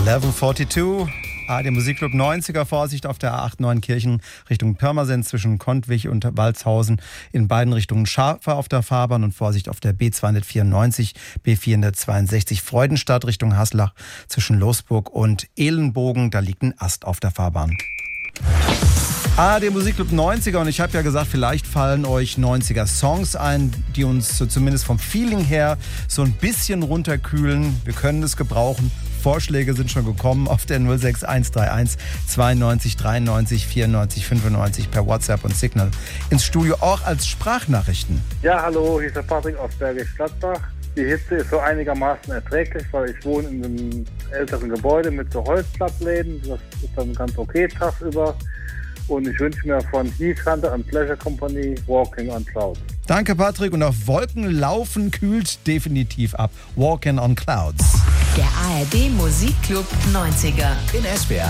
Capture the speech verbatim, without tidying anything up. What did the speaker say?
elf zweiundvierzig, A R D Musikclub neunziger, Vorsicht auf der A acht Neunkirchen Richtung Pirmasens zwischen Kontwich und Walshausen, in beiden Richtungen scharfer auf der Fahrbahn und Vorsicht auf der B zweihundertvierundneunzig, B vierhundertzweiundsechzig Freudenstadt Richtung Haslach zwischen Losburg und Ehlenbogen, da liegt ein Ast auf der Fahrbahn. A R D Musikclub neunziger, und ich habe ja gesagt, vielleicht fallen euch neunziger Songs ein, die uns so zumindest vom Feeling her so ein bisschen runterkühlen. Wir können es gebrauchen. Vorschläge sind schon gekommen auf der null sechs eins drei eins zweiundneunzig dreiundneunzig vierundneunzig fünfundneunzig per WhatsApp und Signal ins Studio, auch als Sprachnachrichten. Ja, hallo, hier ist der Patrick aus Bergisch Gladbach. Die Hitze ist so einigermaßen erträglich, weil ich wohne in einem älteren Gebäude mit so Holzplattläden. Das ist dann ganz okay tagsüber. Und ich wünsche mir von Heath Hunter and Pleasure Company Walking on Clouds. Danke, Patrick. Und auf Wolken laufen kühlt definitiv ab. Walking on Clouds. Der A R D Musikclub neunziger in S W R